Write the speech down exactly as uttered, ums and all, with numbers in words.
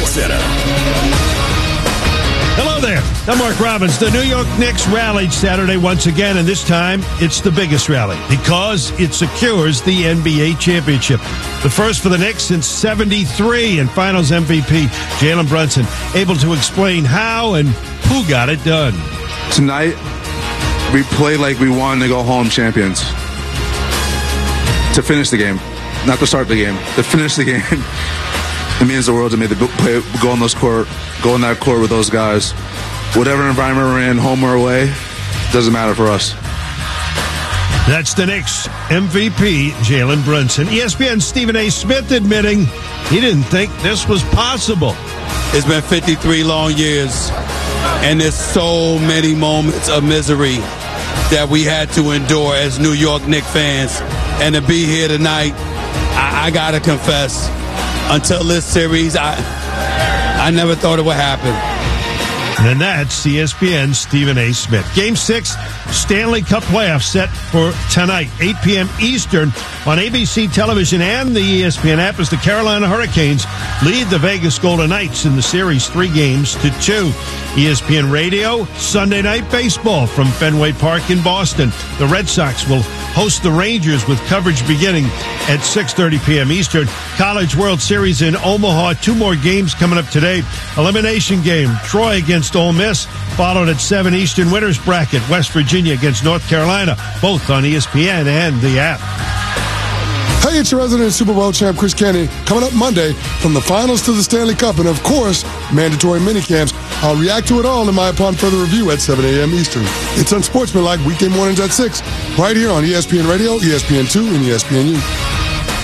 Center. Hello there. I'm Mark Robbins. The New York Knicks rallied Saturday once again, and this time it's the biggest rally because it secures the N B A championship. The first for the Knicks since seventy-three, and Finals M V P Jalen Brunson able to explain how and who got it done. Tonight, we played like we wanted to go home champions. To finish the game, not to start the game, to finish the game. It means the world to me to play, go on those court, go on that court with those guys. Whatever environment we're in, home or away, doesn't matter for us. That's the Knicks M V P, Jalen Brunson. E S P N's Stephen A. Smith admitting he didn't think this was possible. It's been fifty-three long years, and there's so many moments of misery that we had to endure as New York Knicks fans. And to be here tonight, I, I gotta confess, until this series, I I never thought it would happen. And that's E S P N's Stephen A. Smith. Game six, Stanley Cup playoffs set for tonight, eight p.m. Eastern on A B C television and the E S P N app as the Carolina Hurricanes lead the Vegas Golden Knights in the series three games to two. E S P N Radio, Sunday Night Baseball from Fenway Park in Boston. The Red Sox will host the Rangers with coverage beginning at six thirty p.m. Eastern. College World Series in Omaha. Two more games coming up today. Elimination game, Troy against Ole Miss, followed at seven Eastern. Winners bracket, West Virginia against North Carolina, both on E S P N and the app. Hey, it's your resident Super Bowl champ, Chris Kenny. Coming up Monday, from the finals to the Stanley Cup, and of course, mandatory minicamps. I'll react to it all in my Upon Further Review at seven a.m. Eastern. It's Unsportsmanlike weekday mornings at six, right here on E S P N Radio, E S P N two, and E S P N U.